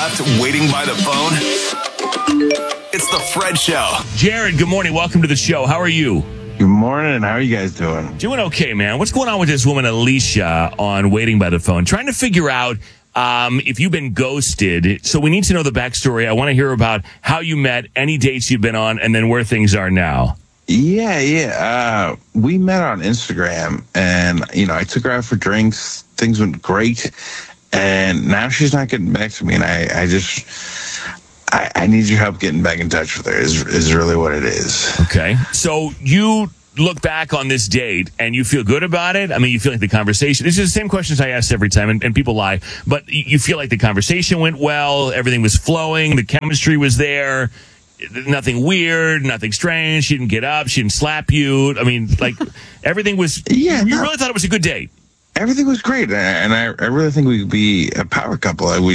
left waiting by the phone? It's the Fred Show. Jared, good morning. Welcome to the show. How are you? Good morning. How are you guys doing? Doing okay, man. What's going on with this woman, Alicia, on Waiting by the Phone? Trying to figure out if you've been ghosted. So we need to know the backstory. I want to hear about how you met, any dates you've been on, and then where things are now. Yeah. We met on Instagram, and, I took her out for drinks. Things went great. And now she's not getting back to me, and I need your help getting back in touch with her is really what it is. Okay. So you look back on this date and you feel good about it? I mean, you feel like the conversation, this is the same questions I ask every time, and people lie, but you feel like the conversation went well, everything was flowing, the chemistry was there, nothing weird, nothing strange, she didn't get up, she didn't slap you. I mean, like, everything was, you really thought it was a good date. Everything was great, and I really think we could be a power couple. I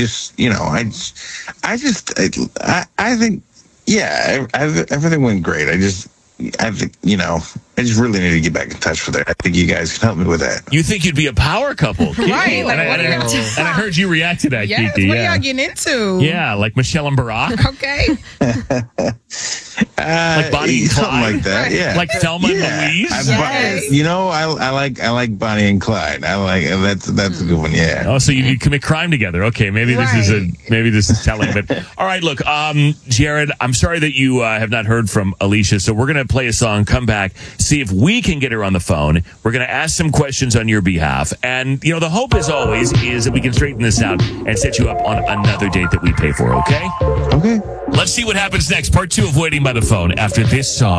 think, everything went great. I think, I just really need to get back in touch with her. I think you guys can help me with that. You think you'd be a power couple? Right. Like, and I heard you react to that, yes, Kiki. what are y'all getting into? Yeah, like Michelle and Barack. Okay. Like Bonnie and Clyde. Something like that, yeah. Like Thelma and Louise. Yes. I like Bonnie and Clyde. I like that's a good one. Yeah. Oh, so you commit crime together? Okay, maybe this is telling. But all right, look, Jared, I'm sorry that you have not heard from Alicia. So we're gonna play a song, come back, see if we can get her on the phone. We're gonna ask some questions on your behalf, and the hope, as always, is that we can straighten this out and set you up on another date that we pay for. Okay. Okay. Let's see what happens next. Part 2 of Waiting by the Phone after this song.